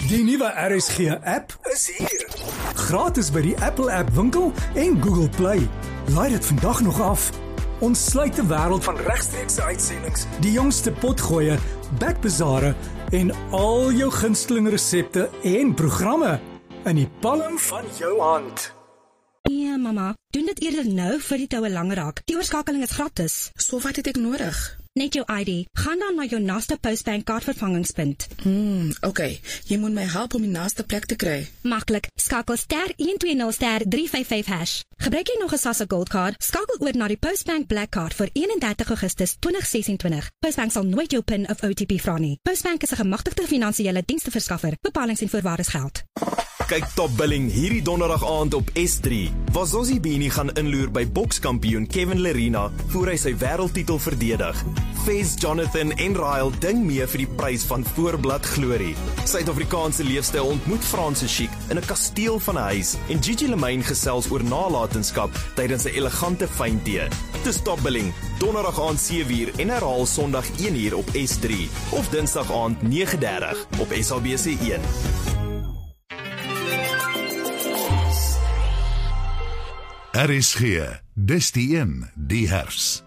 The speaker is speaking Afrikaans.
Die nuwe RSG app is hier. Gratis by die Apple App Winkel en Google Play. Laai dit vandag nog af. Ons sluit die wêreld van regstreekse uitsendings, die jongste potgoeie, backbazare en al jou gunsteling resepte en programme in die palm van jou hand. Ja, mamma, doen dit eerder nou vir die toue lang raak. Die oorskakeling is gratis. So wat het ek nodig? Net jou ID. Gaan dan na jou naaste Postbank kaartvervangingspunt. Okay. Jy moet my help om die naaste plek te kry. Maklik. Skakel *120*355#. Gebruik jy nog 'n SASSA Gold Card? Skakel oor na die Postbank Black Card vir 31 Augustus 2026. Postbank sal nooit jou PIN of OTP vra nie. Postbank is 'n gemagtigde finansiële diensverskaffer. Bepalings en voorwaardes geld. Kyk Top Billing hierdie donderdag aand op S3, waar Zossie Bini gaan inloer by bokskampioen Kevin Lerena voor hy sy wêreldtitel verdedig. Fez, Jonathan en Ryle ding mee vir die prys van voorblad glorie. Suid-Afrikaanse leefstyl ontmoet Franse chic in 'n kasteel van 'n huis en Gigi Lemaine gesels oor nalatenskap tydens 'n elegante fyntee. Dis Top Billing, donderdag aand 7uur en herhaal Sondag 1uur op S3 of Dinsdag aand 9:30 op SABC1. RSG, dis die een, die herfs.